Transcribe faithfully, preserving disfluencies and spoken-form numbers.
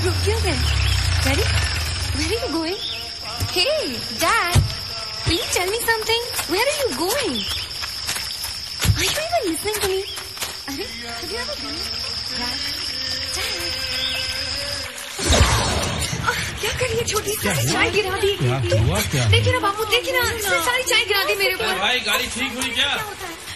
रुक क्यों गए? Daddy, where are you going? Hey, Dad, will you tell me something? Where are you going? Are you even listening to me? अरे, have you ever been? Dad, Dad. क्या करी है छोटी सी चाय गिरा दी? देखिए ना बाबू, देखिए ना, इसने सारी चाय गिरा दी मेरे ऊपर। भाई गाड़ी ठीक हुई क्या?